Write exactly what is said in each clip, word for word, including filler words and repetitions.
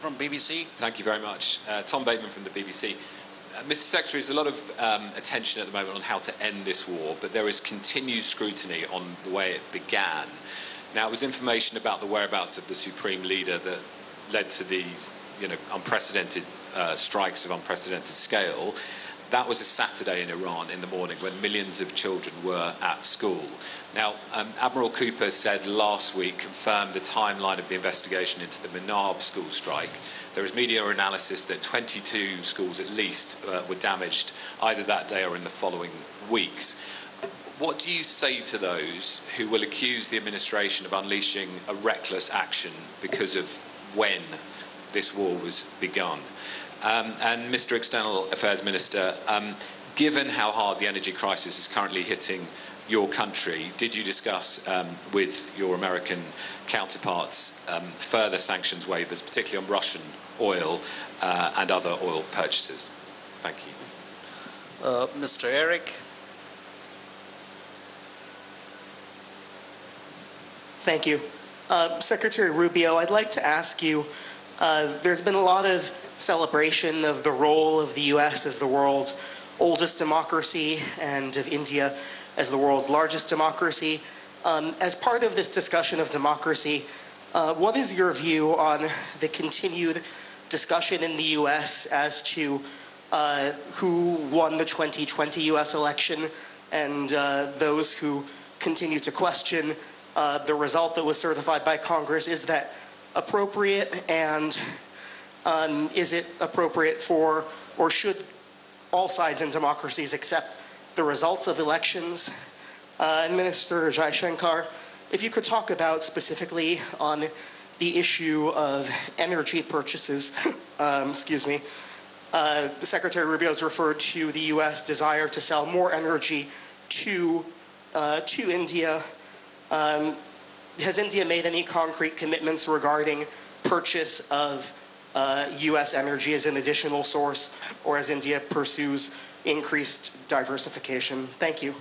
from B B C. Thank you very much. Uh, Tom Bateman from the B B C. Uh, Mister Secretary, there's a lot of um, attention at the moment on how to end this war, but there is continued scrutiny on the way it began. Now, it was information about the whereabouts of the Supreme Leader that led to these, you know, unprecedented uh, strikes of unprecedented scale. That was a Saturday in Iran in the morning when millions of children were at school. Now, um, Admiral Cooper said last week, confirmed the timeline of the investigation into the Minab school strike. There is media analysis that twenty-two schools at least uh, were damaged either that day or in the following weeks. What do you say to those who will accuse the administration of unleashing a reckless action because of when this war was begun? Um, and Mister External Affairs Minister, um, given how hard the energy crisis is currently hitting your country, did you discuss um, with your American counterparts um, further sanctions waivers, particularly on Russian oil uh, and other oil purchases? Thank you. Uh, Mister Eric. Thank you. Uh, Secretary Rubio, I'd like to ask you, uh, there's been a lot of celebration of the role of the U S as the world's oldest democracy and of India as the world's largest democracy. Um, as part of this discussion of democracy, uh, what is your view on the continued discussion in the U S as to uh, who won the twenty twenty U S election and uh, those who continue to question uh, the result that was certified by Congress? Is that appropriate, and Um, is it appropriate for, or should all sides in democracies accept the results of elections? Uh, and Minister Jaishankar, if you could talk about specifically on the issue of energy purchases, um, excuse me, uh, Secretary Rubio has referred to the U S desire to sell more energy to, uh, to India. Um, has India made any concrete commitments regarding purchase of Uh, U S energy as an additional source, or as India pursues increased diversification? Thank you.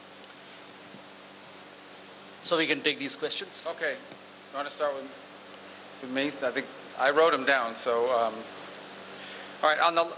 So we can take these questions. Okay. You want to start with, with me? I think I wrote them down. So, um, all right. On the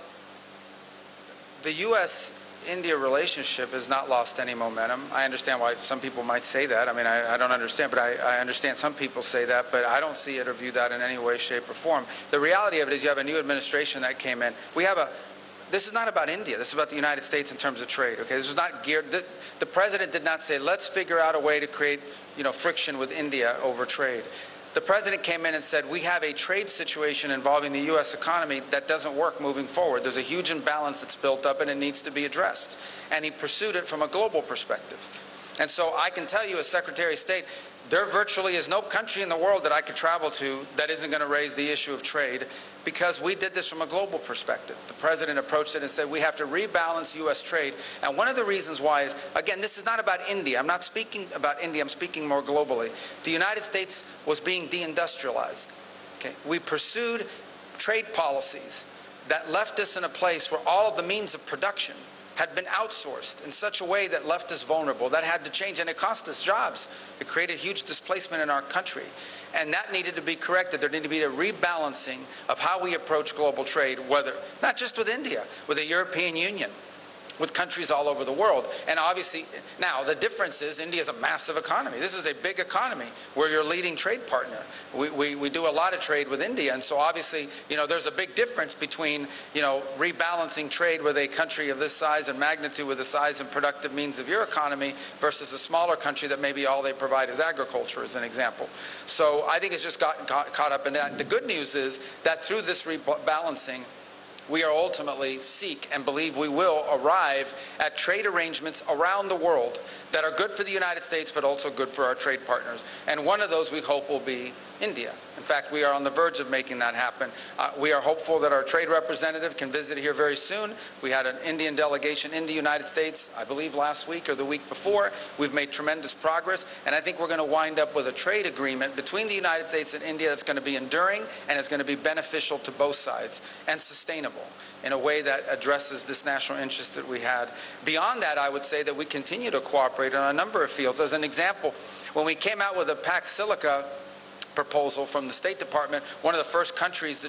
the U S India relationship has not lost any momentum. I understand why some people might say that. I mean, I, I don't understand, but I, I understand some people say that, but I don't see it or view that in any way, shape, or form. The reality of it is you have a new administration that came in. We have a, this is not about India. This is about the United States in terms of trade, okay? This is not geared, the, the president did not say, let's figure out a way to create, you know, friction with India over trade. The president came in and said, we have a trade situation involving the U S economy that doesn't work moving forward. There's a huge imbalance that's built up and it needs to be addressed. And he pursued it from a global perspective. And so I can tell you as Secretary of State, there virtually is no country in the world that I could travel to that isn't going to raise the issue of trade, because we did this from a global perspective. The president approached it and said we have to rebalance U S trade. And one of the reasons why is, again, this is not about India. I'm not speaking about India. I'm speaking more globally. The United States was being deindustrialized. Okay? We pursued trade policies that left us in a place where all of the means of production had been outsourced in such a way that left us vulnerable. That had to change, and it cost us jobs. It created huge displacement in our country. And that needed to be corrected. There needed to be a rebalancing of how we approach global trade, whether, not just with India, with the European Union, with countries all over the world. And obviously, now the difference is India is a massive economy. This is a big economy. We're your leading trade partner. We, we, we do a lot of trade with India. And so obviously, you know, there's a big difference between, you know, rebalancing trade with a country of this size and magnitude, with the size and productive means of your economy, versus a smaller country that maybe all they provide is agriculture, as an example. So I think it's just gotten caught, caught up in that. The good news is that through this rebalancing, we are ultimately seek and believe we will arrive at trade arrangements around the world that are good for the United States, but also good for our trade partners. And one of those we hope will be India. In fact, we are on the verge of making that happen. Uh, we are hopeful that our trade representative can visit here very soon. We had an Indian delegation in the United States, I believe last week or the week before. We've made tremendous progress, and I think we're going to wind up with a trade agreement between the United States and India that's going to be enduring and is going to be beneficial to both sides and sustainable in a way that addresses this national interest that we had. Beyond that, I would say that we continue to cooperate on a number of fields. As an example, when we came out with a Pax Silica proposal from the State Department, one of the first countries that